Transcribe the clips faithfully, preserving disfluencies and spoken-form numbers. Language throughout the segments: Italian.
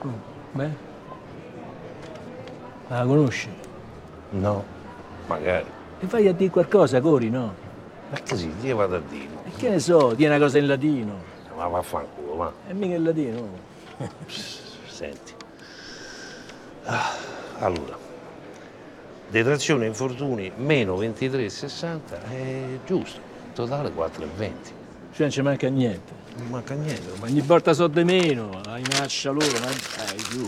Oh, beh? La conosci? No, magari. E vai a dire qualcosa, Cori, no? Ma così, gli vado a dire. E che ne so, di una cosa in latino. Ma vaffanculo, va. E mica in latino. Senti. Ah, allora, detrazione infortuni meno ventitré virgola sessanta è giusto, totale quattro virgola venti. Cioè non ci manca niente. Non manca niente. Ma ogni volta so di meno, la minaccia loro, ma dai, giù.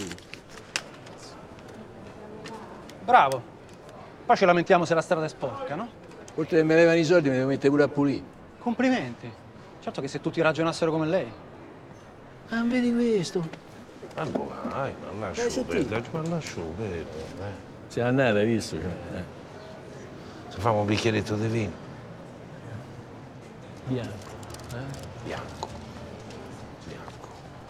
Bravo. Poi ci lamentiamo se la strada è sporca, no? Oltre che mi levano i soldi, mi devo mettere pure a pulire. Complimenti. Certo che se tutti ragionassero come lei. Ah, vedi questo? Allora, dai, ma Dai, lascio senti. perdere, ma lascio perdere, dai. Sei andata, hai visto? Cioè, eh. Se facciamo un bicchieretto di vino, Bianco. Eh? bianco, bianco.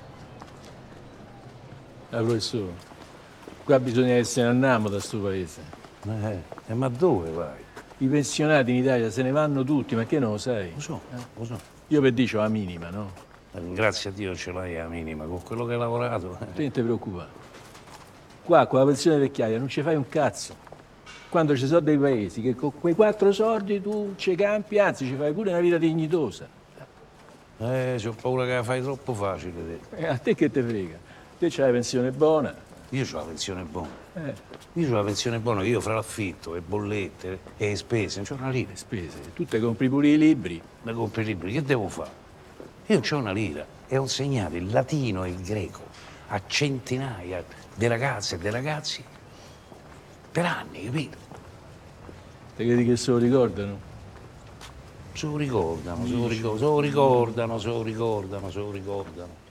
Ah, professore, qua bisogna che se ne andiamo da sto paese. Eh, eh, ma dove vai? I pensionati in Italia se ne vanno tutti, ma che non lo sai? Lo so, lo so. Io per dicio la minima, no? Grazie a Dio ce l'hai a minima, con quello che hai lavorato. Te non ti preoccupare. Qua, con la pensione vecchiaia, non ci fai un cazzo. Quando ci sono dei paesi che con quei quattro soldi tu ci campi, anzi ci fai pure una vita dignitosa. Eh, c'ho paura che la fai troppo facile te. E a te che te frega? Te c'hai la pensione buona. Io ho la pensione buona. Eh, Io ho la pensione buona, io fra l'affitto, le bollette e le spese, non c'ho una lira. le spese. Tu te compri pure i libri. Mi compri i libri, che devo fare? Io non c'ho una lira e ho insegnato il latino e il greco a centinaia di ragazze e di ragazzi per anni, capito? Te credi che se lo ricordano? Se lo ricordano, se lo ricordano, se lo ricordano, se lo ricordano, se lo ricordano.